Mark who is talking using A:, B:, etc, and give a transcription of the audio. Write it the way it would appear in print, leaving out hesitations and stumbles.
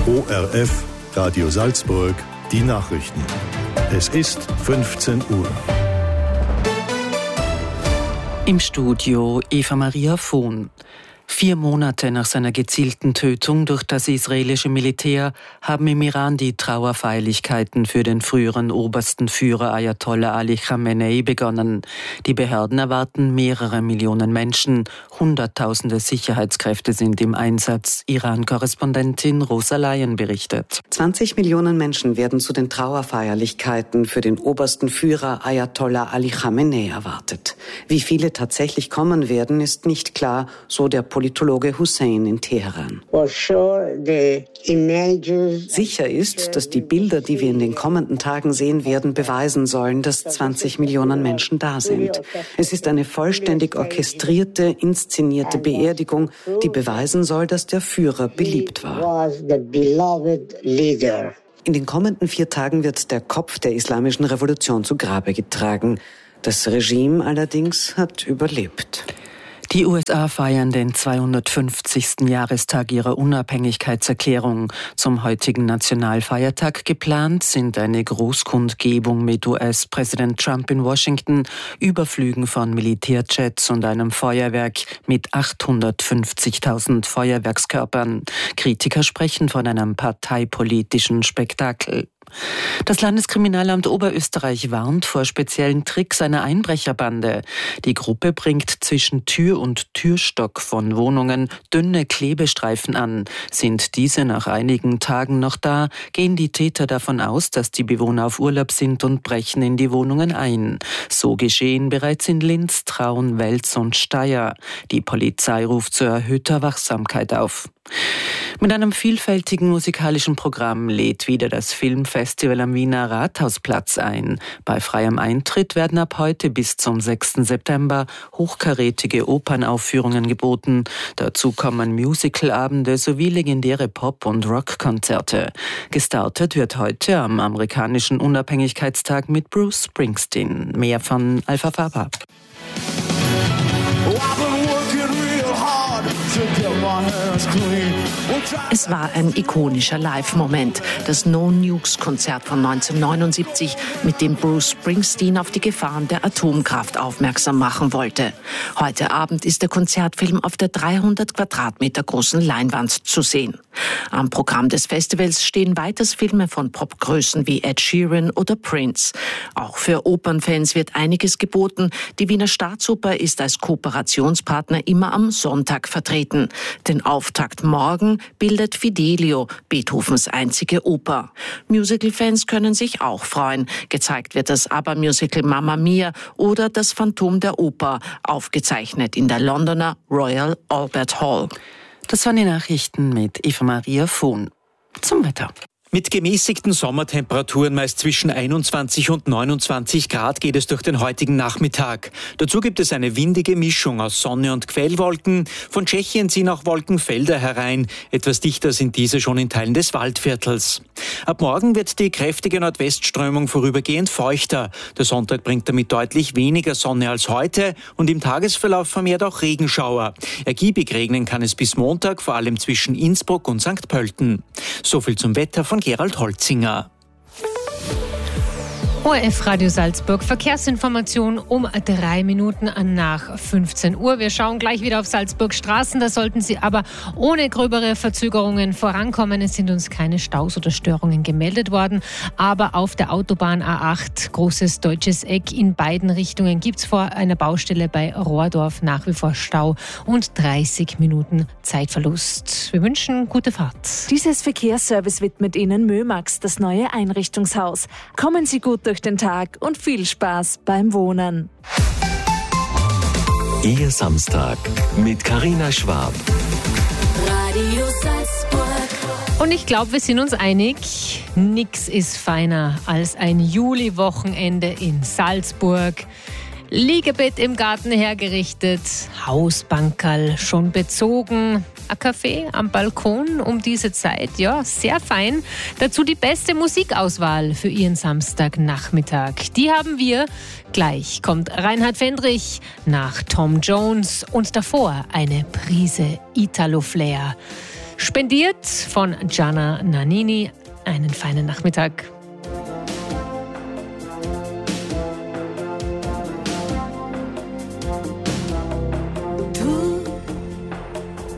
A: ORF, Radio Salzburg, die Nachrichten. Es ist 15 Uhr.
B: Im Studio Eva Maria Vohn. 4 Monate nach seiner gezielten Tötung durch das israelische Militär haben im Iran die Trauerfeierlichkeiten für den früheren obersten Führer Ayatollah Ali Khamenei begonnen. Die Behörden erwarten mehrere Millionen Menschen. Hunderttausende Sicherheitskräfte sind im Einsatz. Iran-Korrespondentin Rosa Leyen berichtet.
C: 20 Millionen Menschen werden zu den Trauerfeierlichkeiten für den obersten Führer Ayatollah Ali Khamenei erwartet. Wie viele tatsächlich kommen werden, ist nicht klar, so der Politologe Hussein in Teheran. Sicher ist, dass die Bilder, die wir in den kommenden Tagen sehen werden, beweisen sollen, dass 20 Millionen Menschen da sind. Es ist eine vollständig orchestrierte, inszenierte Beerdigung, die beweisen soll, dass der Führer beliebt war. In den kommenden 4 Tagen wird der Kopf der islamischen Revolution zu Grabe getragen. Das Regime allerdings hat überlebt.
B: Die USA feiern den 250. Jahrestag ihrer Unabhängigkeitserklärung. Zum heutigen Nationalfeiertag geplant sind eine Großkundgebung mit US-Präsident Trump in Washington, Überflügen von Militärjets und einem Feuerwerk mit 850.000 Feuerwerkskörpern. Kritiker sprechen von einem parteipolitischen Spektakel. Das Landeskriminalamt Oberösterreich warnt vor speziellen Tricks einer Einbrecherbande. Die Gruppe bringt zwischen Tür und Türstock von Wohnungen dünne Klebestreifen an. Sind diese nach einigen Tagen noch da, gehen die Täter davon aus, dass die Bewohner auf Urlaub sind und brechen in die Wohnungen ein. So geschehen bereits in Linz, Traun, Wels und Steyr. Die Polizei ruft zu erhöhter Wachsamkeit auf. Mit einem vielfältigen musikalischen Programm lädt wieder das Filmfestival am Wiener Rathausplatz ein. Bei freiem Eintritt werden ab heute bis zum 6. September hochkarätige Opernaufführungen geboten. Dazu kommen Musicalabende sowie legendäre Pop- und Rockkonzerte. Gestartet wird heute am amerikanischen Unabhängigkeitstag mit Bruce Springsteen. Mehr von Alpha Faba.
D: Es war ein ikonischer Live-Moment, das No-Nukes-Konzert von 1979, mit dem Bruce Springsteen auf die Gefahren der Atomkraft aufmerksam machen wollte. Heute Abend ist der Konzertfilm auf der 300 Quadratmeter großen Leinwand zu sehen. Am Programm des Festivals stehen weiters Filme von Popgrößen wie Ed Sheeran oder Prince. Auch für Opernfans wird einiges geboten. Die Wiener Staatsoper ist als Kooperationspartner immer am Sonntag vertreten. Den Auftakt morgen bildet Fidelio, Beethovens einzige Oper. Musical-Fans können sich auch freuen. Gezeigt wird das ABBA-Musical Mamma Mia oder das Phantom der Oper, aufgezeichnet in der Londoner Royal Albert Hall.
B: Das waren die Nachrichten mit Eva Maria Vohn. Zum Wetter.
E: Mit gemäßigten Sommertemperaturen meist zwischen 21 und 29 Grad geht es durch den heutigen Nachmittag. Dazu gibt es eine windige Mischung aus Sonne und Quellwolken. Von Tschechien ziehen auch Wolkenfelder herein. Etwas dichter sind diese schon in Teilen des Waldviertels. Ab morgen wird die kräftige Nordwestströmung vorübergehend feuchter. Der Sonntag bringt damit deutlich weniger Sonne als heute und im Tagesverlauf vermehrt auch Regenschauer. Ergiebig regnen kann es bis Montag, vor allem zwischen Innsbruck und St. Pölten. Soviel zum Wetter von Gerald Holzinger.
F: ORF Radio Salzburg, Verkehrsinformation um 3 Minuten nach 15 Uhr. Wir schauen gleich wieder auf Salzburg Straßen. Da sollten Sie aber ohne gröbere Verzögerungen vorankommen. Es sind uns keine Staus oder Störungen gemeldet worden. Aber auf der Autobahn A8, großes deutsches Eck in beiden Richtungen, gibt es vor einer Baustelle bei Rohrdorf nach wie vor Stau und 30 Minuten Zeitverlust. Wir wünschen gute Fahrt.
G: Dieses Verkehrsservice widmet Ihnen Mömax, das neue Einrichtungshaus. Kommen Sie gut durch den Tag und viel Spaß beim Wohnen.
H: Ihr Samstag mit Carina Schwab.
F: Radio Salzburg. Und ich glaube, wir sind uns einig, nix ist feiner als ein Juli-Wochenende in Salzburg. Liegebett im Garten hergerichtet, Hausbankerl schon bezogen, ein Café am Balkon um diese Zeit, ja, sehr fein. Dazu die beste Musikauswahl für Ihren Samstagnachmittag. Die haben wir. Gleich kommt Reinhard Fendrich nach Tom Jones und davor eine Prise Italo-Flair. Spendiert von Gianna Nannini. Einen feinen Nachmittag.